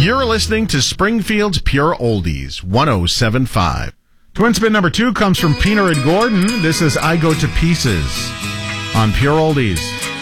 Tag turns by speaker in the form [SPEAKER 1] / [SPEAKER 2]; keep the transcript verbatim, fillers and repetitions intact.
[SPEAKER 1] You're listening to Springfield's Pure Oldies, one oh seven point five.
[SPEAKER 2] Twin spin number two comes from Pieter and Gordon. This is I Go to Pieces on Pure Oldies.